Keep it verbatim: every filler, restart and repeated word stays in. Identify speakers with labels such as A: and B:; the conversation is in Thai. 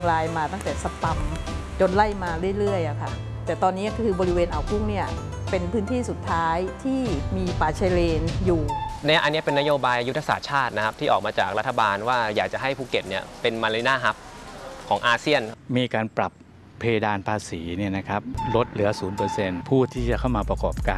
A: ลายมาตั้งแต่สปัมจนไล่มาเรื่อยๆอะค่ะแต่ตอนนี้คือบริเวณอ่าวกุ้งเนี่ยเป็นพื้นที่สุดท้ายที่มีป่าชายเลนอยู่
B: เนี่ยอันนี้เป็นนโยบายยุทธศาสตร์ชาตินะครับที่ออกมาจากรัฐบาลว่าอยากจะให้ภูเก็ตเนี่ยเป็นมารีนาฮับของอาเซียน
C: มีการปรับเพดานภาษีเนี่ยนะครับลดเหลือ ศูนย์เปอร์เซ็นต์ ผู้ที่จะเข้ามาประกอบการ